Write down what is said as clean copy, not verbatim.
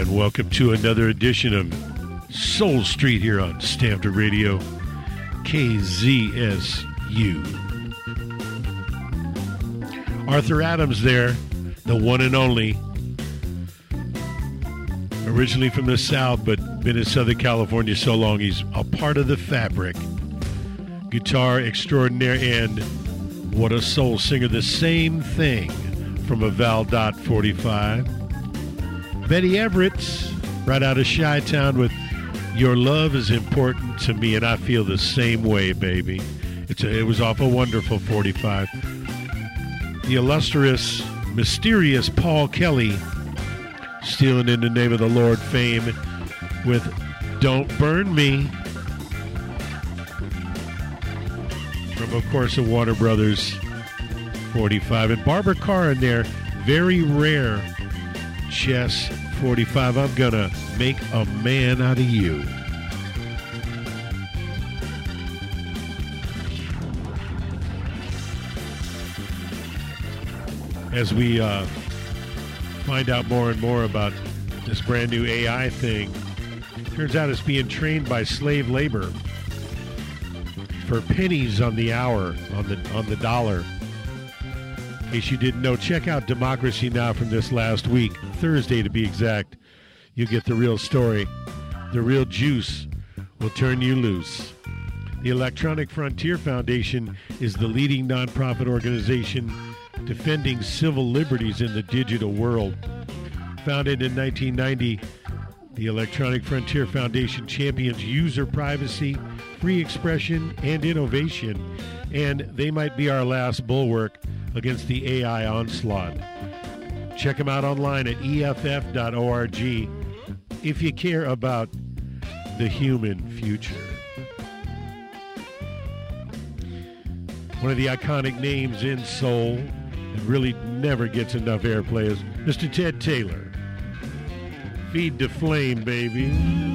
And welcome to another edition of Soul Street here on Stanford Radio, KZSU. Arthur Adams there, the one and only. Originally from the South, but been in Southern California so long, he's a part of the fabric. Guitar extraordinaire and what a soul singer. The same thing from a Val Dot 45. Betty Everett, right out of Chi-Town with Your Love is Important to Me, and I feel the same way, baby. It was off a wonderful 45. The illustrious, mysterious Paul Kelly, Stealing in the Name of the Lord fame with Don't Burn Me. From, of course, the Warner Brothers 45. And Barbara Carr in there, Very Rare Chess 45. I'm gonna make a man out of you. As we find out more and more about this brand new AI thing, turns out it's being trained by slave labor for pennies on the hour, on the dollar. In case you didn't know, check out Democracy Now! From this last week, Thursday to be exact. You'll get the real story. The real juice will turn you loose. The Electronic Frontier Foundation is the leading nonprofit organization defending civil liberties in the digital world. Founded in 1990, the Electronic Frontier Foundation champions user privacy, free expression, and innovation, and they might be our last bulwark against the AI onslaught. Check them out online at EFF.org if you care about the human future. One of the iconic names in soul that really never gets enough airplay is Mr. Ted Taylor. Feed the flame, baby.